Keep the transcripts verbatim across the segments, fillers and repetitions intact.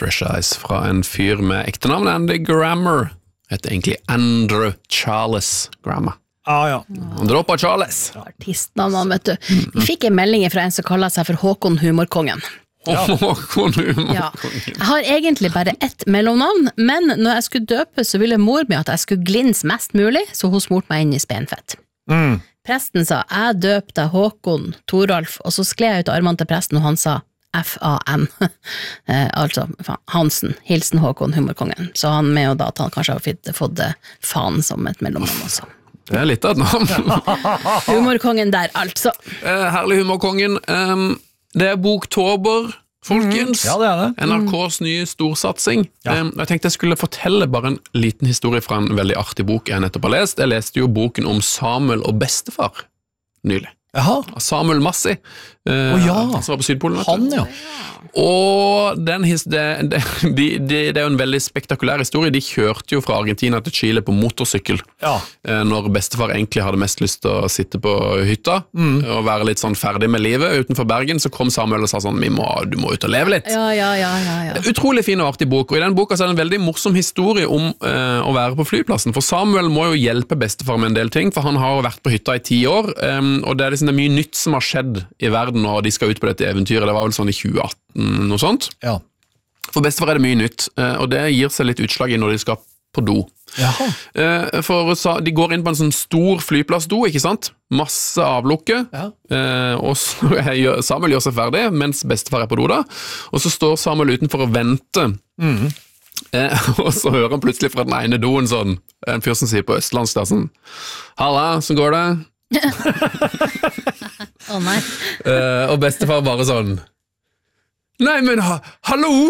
Fresh Eyes fra en fyr med ekte navn Andy Grammer. Heter egentlig Andrew Charles Grammer. Ah, ja. Han dropper Charles. Artistnavn, vet du. Vi fikk en melding fra en som kaller seg for Håkon Humorkongen. Ja. Håkon Humorkongen. Ja. Jeg har egentlig bare ett mellomnavn, men når jeg skulle døpe, så ville mor mi at jeg skulle glinse mest mulig, så hun smurte meg inn i spenfett. Mm. Presten sa, jeg døpte Håkon Toralf, og så skled jeg ut armene til presten, og han sa F A N, eh, altså Hansen, Hilsen Håkon Humorkongen. Så han med og da at han kanskje har fått faen som et mellomnavn også. Det er litt av et navn. Humorkongen der, altså. Eh, herlig Humorkongen. Um, det er Boktober, folkens. Mm, ja, det er det. N R K's nye storsatsing. Ja. Um, jeg tenkte jeg skulle fortelle bare en liten historie fra en veldig artig bok jeg nettopp har lest. Jeg leste jo boken om Samuel og bestefar nylig. Jaha. Samuel Massi, uh, oh, ja. han som var på Sydpolen. Han, ja. Og den his, det, det, de, de, det er jo en veldig spektakulær historie. De kjørte jo fra Argentina til Chile på motorsykkel, ja. Når bestefar egentlig hadde mest lyst til å sitte på hytta mm. og være litt sånn ferdig med livet utenfor Bergen. Så kom Samuel og sa sånn, Vi må, du må ut og leve litt. Ja, ja, ja, ja, ja. Utrolig fin og artig bok, og i den boka så er det en veldig morsom historie om uh, å være på flyplassen. For Samuel må jo hjelpe bestefar med en del ting, for han har jo vært på hytta i ti år, um, og det er, liksom, det er mye nytt som har skjedd i verden når de skal ut på dette eventyret. Det var vel sånn i tjue atten, noe sånt. Ja. For bestefar er det mye nytt, og det gir seg litt utslag i når de skal på do. Jaha. For de går inn på en sånn stor flyplassdo, ikke sant? Masse avlukke, ja. Og så Samuel gjør seg ferdig, mens bestefar er på do da, og så står Samuel utenfor å vente, mm. og så hører han plutselig fra den ene doen sånn, en fyr som sier på østlandsk der sånn, Halla, så går det? Å oh, nei. Og bestefar bare sånn, Nei, men ha, hallo!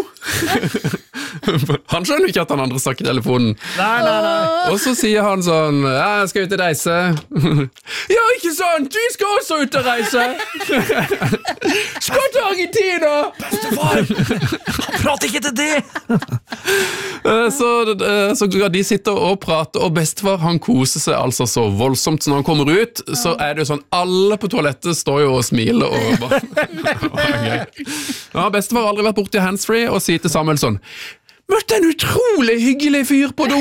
Han skjønner ikke at han andre snakker i telefonen. Nei, nei, nei. Og så sier han sånn, ja, jeg skal ut og reise. Ja, ikke sant, vi skal også ut og reise. Skal til Argentina! Bestefar, han prater ikke til det! Så, så de sitter og prater, og bestefar han koser seg altså så voldsomt. Så når han kommer ut, så er det jo sånn, alle på toalettet står jo og smiler. Og bare, ja, bestefar har aldri vært borte i handsfree og sier til Samuel sånn, møtte en utrolig hyggelig fyr på do.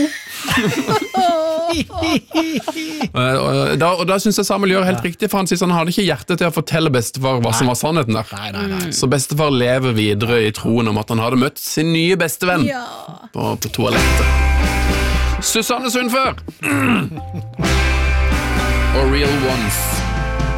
og, da, og da synes jeg Samuel gjør helt riktig, for han sier sånn, han hadde ikke hjerte til å fortelle bestefar hva som var sannheten der. Nei, nei, nei. Så bestefar lever videre i troen om at han hadde møtt sin nye bestevenn ja. på, på toalettet. Susanne Sundfør og Real Ones.